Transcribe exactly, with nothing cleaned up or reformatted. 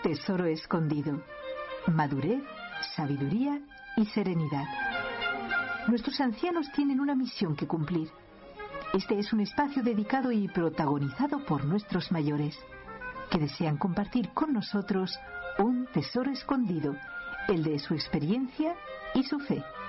Tesoro escondido. Madurez, sabiduría y serenidad. Nuestros ancianos tienen una misión que cumplir. Este es un espacio dedicado y protagonizado por nuestros mayores, que desean compartir con nosotros un tesoro escondido, el de su experiencia y su fe.